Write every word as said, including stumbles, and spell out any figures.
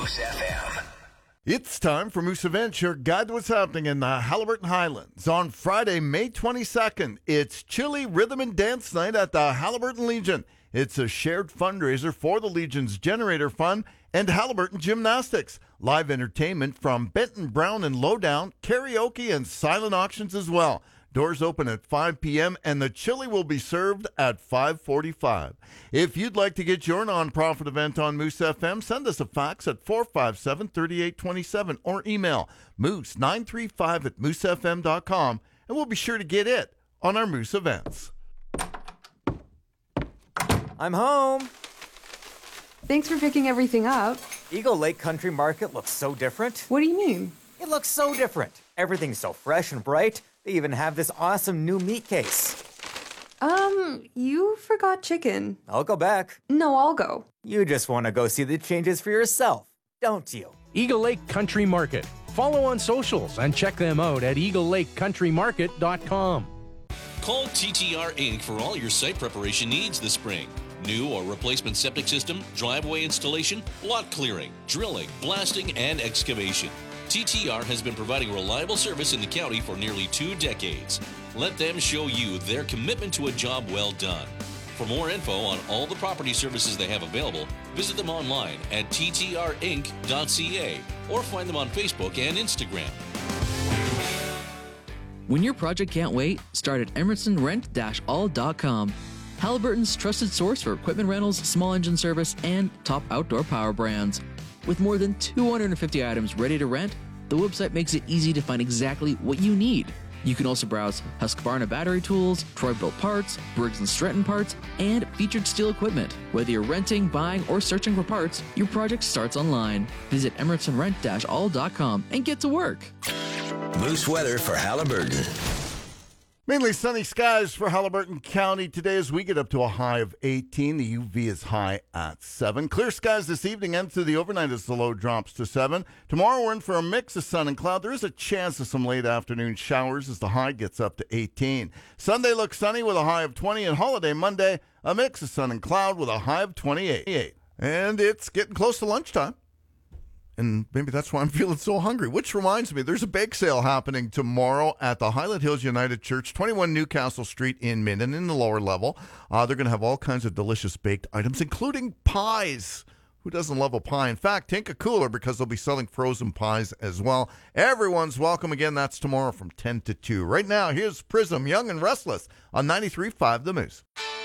Moose F M. It's time for Moose Events, your guide to what's happening in the Haliburton Highlands. On Friday, May twenty-second, it's Chili Rhythm and Dance Night at the Haliburton Legion. It's a shared fundraiser for the Legion's Generator Fund and Haliburton Gymnastics. Live entertainment from Benton Brown and Lowdown, karaoke, and silent auctions as well. Doors open at five p.m. and the chili will be served at five forty-five. If you'd like to get your nonprofit event on Moose F M, send us a fax at four five seven, three eight two seven or email moose nine three five at moose f m dot com, and we'll be sure to get it on our Moose events. I'm home. Thanks for picking everything up. Eagle Lake Country Market looks so different. What do you mean? It looks so different. Everything's so fresh and bright. They even have this awesome new meat case. Um, you forgot chicken. I'll go back. No, I'll go. You just want to go see the changes for yourself, don't you? Eagle Lake Country Market. Follow on socials and check them out at eagle lake country market dot com. Call T T R Incorporated for all your site preparation needs this spring. New or replacement septic system, driveway installation, lot clearing, drilling, blasting, and excavation. T T R has been providing reliable service in the county for nearly two decades. Let them show you their commitment to a job well done. For more info on all the property services they have available, visit them online at t t r inc dot c a or find them on Facebook and Instagram. When your project can't wait, start at emerson rent dash all dot com. Haliburton's trusted source for equipment rentals, small engine service, and top outdoor power brands. With more than two hundred fifty items ready to rent, the website makes it easy to find exactly what you need. You can also browse Husqvarna battery tools, Troy-Bilt parts, Briggs and Stratton parts, and featured steel equipment. Whether you're renting, buying, or searching for parts, your project starts online. Visit emerson rent dash all dot com and get to work. Moose weather for Haliburton. Mainly sunny skies for Haliburton County today as we get up to a high of eighteen. The U V is high at seven. Clear skies this evening and through the overnight as the low drops to seven. Tomorrow we're in for a mix of sun and cloud. There is a chance of some late afternoon showers as the high gets up to eighteen. Sunday looks sunny with a high of twenty, and holiday Monday, a mix of sun and cloud with a high of twenty-eight. And it's getting close to lunchtime. And maybe that's why I'm feeling so hungry, which reminds me, there's a bake sale happening tomorrow at the Highland Hills United Church, twenty-one Newcastle Street in Minden, in the lower level. Uh, they're going to have all kinds of delicious baked items, including pies. Who doesn't love a pie? In fact, think a cooler because they'll be selling frozen pies as well. Everyone's welcome. Again, that's tomorrow from ten to two. Right now, here's Prism, Young and Restless on ninety-three point five The Moose.